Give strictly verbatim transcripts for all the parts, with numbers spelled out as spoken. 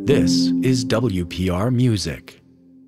This is W P R Music.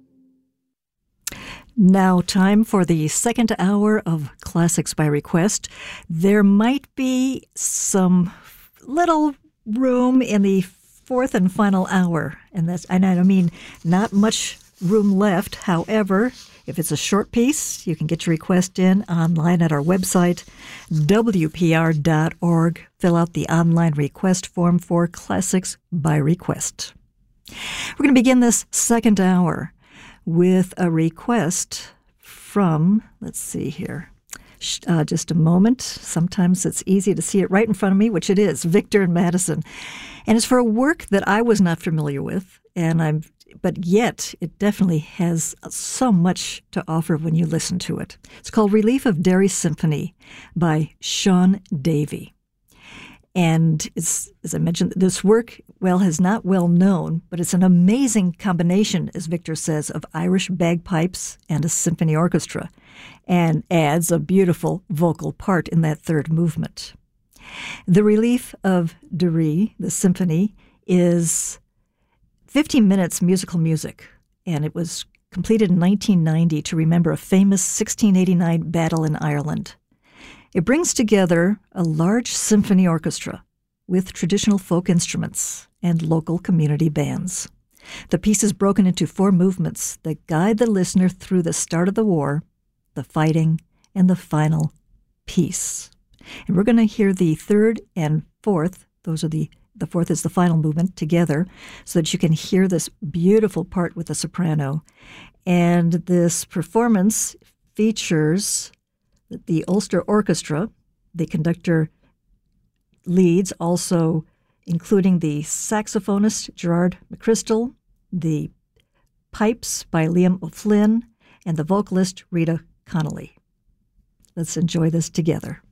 Now, time for the second hour of Classics by Request. There might be some little room in the fourth and final hour, and that's, and I mean, not much room left. However, if it's a short piece, you can get your request in online at our website, W P R dot org. Fill out the online request form for Classics by Request. We're going to begin this second hour with a request from, let's see here, uh, just a moment. Sometimes it's easy to see it right in front of me, which it is, Victor and Madison. And it's for a work that I was not familiar with, and I'm, but yet it definitely has so much to offer when you listen to it. It's called Relief of Derry Symphony by Sean Davey. And it's, as I mentioned, this work, well, is not well known, but it's an amazing combination, as Victor says, of Irish bagpipes and a symphony orchestra, and adds a beautiful vocal part in that third movement. The Relief of Derry, the symphony, is fifteen minutes musical music, and it was completed in nineteen ninety to remember a famous sixteen eighty-nine battle in Ireland. It brings together a large symphony orchestra with traditional folk instruments and local community bands. The piece is broken into four movements that guide the listener through the start of the war, the fighting, and the final peace. And we're going to hear the third and fourth, those are the, the fourth is the final movement, together, so that you can hear this beautiful part with the soprano. And this performance features the Ulster Orchestra, the conductor leads, also including the saxophonist Gerard McChrystal, the pipes by Liam O'Flynn, and the vocalist Rita Connolly. Let's enjoy this together.